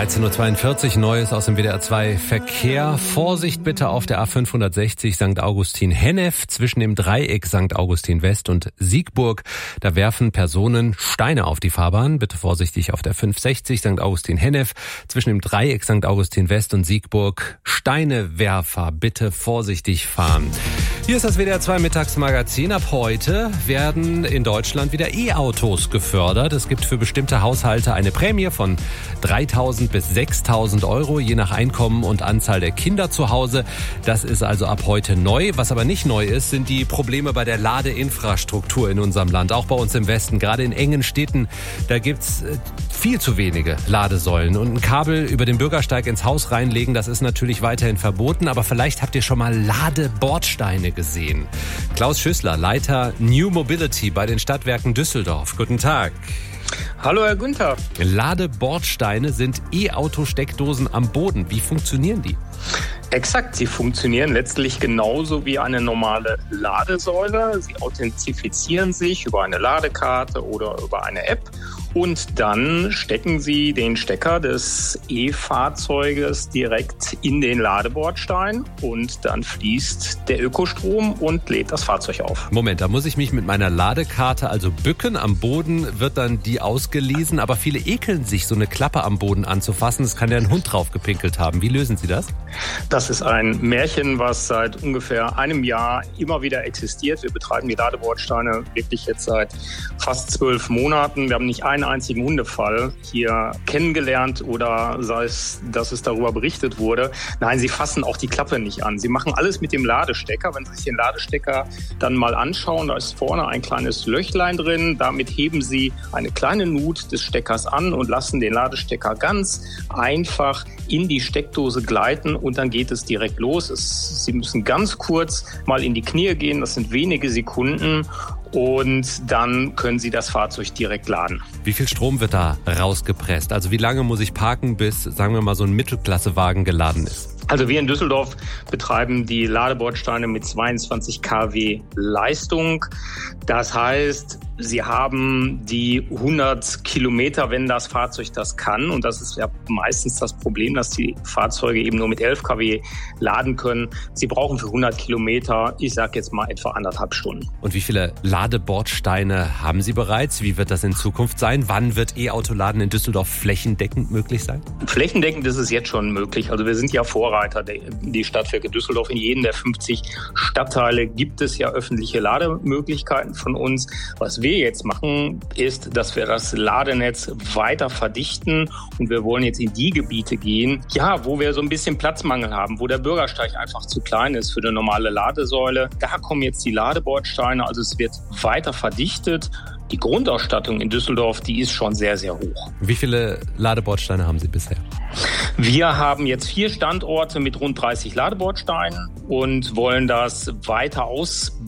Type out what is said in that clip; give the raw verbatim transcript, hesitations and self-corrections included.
dreizehn Uhr zweiundvierzig, Neues aus dem W D R zwei Verkehr. Vorsicht bitte auf der A fünfhundertsechzig Sankt Augustin-Hennef zwischen dem Dreieck Sankt Augustin West und Siegburg. Da werfen Personen Steine auf die Fahrbahn. Bitte vorsichtig auf der fünfhundertsechzig Sankt Augustin-Hennef zwischen dem Dreieck Sankt Augustin West und Siegburg. Steinewerfer, bitte vorsichtig fahren. Hier ist das W D R zwei Mittagsmagazin. Ab heute werden in Deutschland wieder E-Autos gefördert. Es gibt für bestimmte Haushalte eine Prämie von dreitausend bis sechstausend Euro, je nach Einkommen und Anzahl der Kinder zu Hause. Das ist also ab heute neu. Was aber nicht neu ist, sind die Probleme bei der Ladeinfrastruktur in unserem Land. Auch bei uns im Westen, gerade in engen Städten, da gibt's viel zu wenige Ladesäulen. Und ein Kabel über den Bürgersteig ins Haus reinlegen, das ist natürlich weiterhin verboten. Aber vielleicht habt ihr schon mal Ladebordsteine gesehen. Klaus Schüssler, Leiter New Mobility bei den Stadtwerken Düsseldorf. Guten Tag. Hallo Herr Günther. Ladebordsteine sind E-Auto-Steckdosen am Boden. Wie funktionieren die? Exakt, sie funktionieren letztlich genauso wie eine normale Ladesäule. Sie authentifizieren sich über eine Ladekarte oder über eine App und dann stecken Sie den Stecker des E-Fahrzeuges direkt in den Ladebordstein und dann fließt der Ökostrom und lädt das Fahrzeug auf. Moment, da muss ich mich mit meiner Ladekarte also bücken. Am Boden wird dann die ausgelesen, aber viele ekeln sich, so eine Klappe am Boden anzufassen. Es kann ja ein Hund drauf gepinkelt haben. Wie lösen Sie das? Das ist ein Märchen, was seit ungefähr einem Jahr immer wieder existiert. Wir betreiben die Ladebordsteine wirklich jetzt seit fast zwölf Monaten. Wir haben nicht einen einzigen Hundefall hier kennengelernt oder sei es, dass es darüber berichtet wurde. Nein, sie fassen auch die Klappe nicht an. Sie machen alles mit dem Ladestecker. Wenn Sie sich den Ladestecker dann mal anschauen, da ist vorne ein kleines Löchlein drin. Damit heben Sie eine kleine Nut des Steckers an und lassen den Ladestecker ganz einfach in die Steckdose gleiten und dann geht es direkt los. Es, Sie müssen ganz kurz mal in die Knie gehen, das sind wenige Sekunden und dann können Sie das Fahrzeug direkt laden. Wie viel Strom wird da rausgepresst? Also wie lange muss ich parken, bis, sagen wir mal, so ein Mittelklassewagen geladen ist? Also wir in Düsseldorf betreiben die Ladebordsteine mit zweiundzwanzig Kilowatt Leistung. Das heißt, Sie haben die hundert Kilometer, wenn das Fahrzeug das kann. Und das ist ja meistens das Problem, dass die Fahrzeuge eben nur mit elf Kilowatt laden können. Sie brauchen für hundert Kilometer, ich sage jetzt mal etwa anderthalb Stunden. Und wie viele Ladebordsteine haben Sie bereits? Wie wird das in Zukunft sein? Wann wird E-Autoladen in Düsseldorf flächendeckend möglich sein? Flächendeckend ist es jetzt schon möglich. Also wir sind ja Vorreiter, die Stadtwerke Düsseldorf. In jedem der fünfzig Stadtteile gibt es ja öffentliche Lademöglichkeiten von uns. Was wir jetzt machen, ist, dass wir das Ladenetz weiter verdichten und wir wollen jetzt in die Gebiete gehen, ja, wo wir so ein bisschen Platzmangel haben, wo der Bürgersteig einfach zu klein ist für eine normale Ladesäule. Da kommen jetzt die Ladebordsteine, also es wird weiter verdichtet. Die Grundausstattung in Düsseldorf, die ist schon sehr, sehr hoch. Wie viele Ladebordsteine haben Sie bisher? Wir haben jetzt vier Standorte mit rund dreißig Ladebordsteinen und wollen das weiter ausbauen.